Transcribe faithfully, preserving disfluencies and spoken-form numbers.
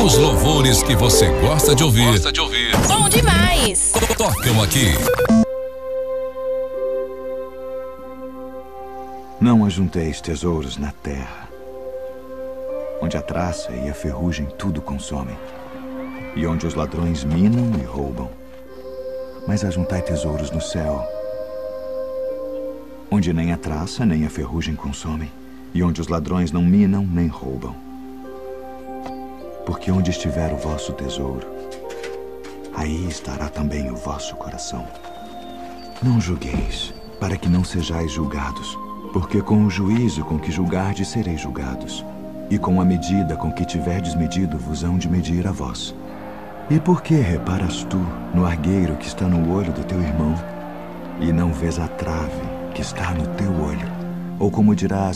Os louvores que você gosta de ouvir. Gosta de ouvir. Bom demais! Tocam aqui. Não ajunteis tesouros na terra, onde a traça e a ferrugem tudo consomem, e onde os ladrões minam e roubam. Mas ajuntai tesouros no céu, onde nem a traça nem a ferrugem consomem, e onde os ladrões não minam nem roubam. Porque onde estiver o vosso tesouro, aí estará também o vosso coração. Não julgueis, para que não sejais julgados, porque com o juízo com que julgardes sereis julgados, e com a medida com que tiverdes medido vos hão de medir a vós. E por que reparas tu no argueiro que está no olho do teu irmão, e não vês a trave que está no teu olho? Ou como dirás